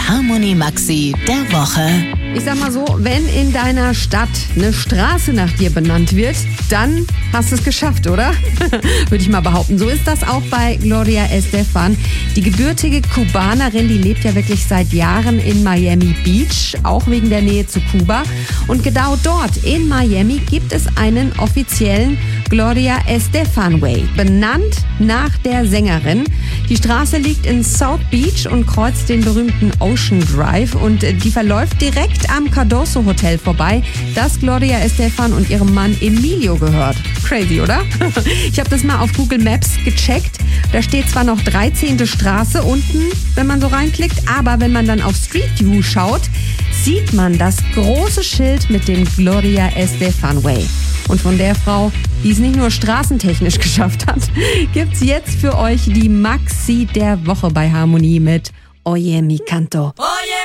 Harmonie Maxi der Woche. Ich sag mal so, wenn in deiner Stadt eine Straße nach dir benannt wird, dann hast du es geschafft, oder? Würde ich mal behaupten. So ist das auch bei Gloria Estefan. Die gebürtige Kubanerin, die lebt ja wirklich seit Jahren in Miami Beach, auch wegen der Nähe zu Kuba. Und genau dort in Miami gibt es einen offiziellen Gloria Estefan Way, benannt nach der Sängerin. Die Straße liegt in South Beach und kreuzt den berühmten Ocean Drive und die verläuft direkt am Cardoso Hotel vorbei, das Gloria Estefan und ihrem Mann Emilio gehört. Crazy, oder? Ich habe das mal auf Google Maps gecheckt. Da steht zwar noch 13. Straße unten, wenn man so reinklickt, aber wenn man dann auf Street View schaut, sieht man das große Schild mit dem Gloria Estefan Way. Und von der Frau, die es nicht nur straßentechnisch geschafft hat, gibt's jetzt für euch die Maxi der Woche bei Harmonie mit Oye Mi Canto.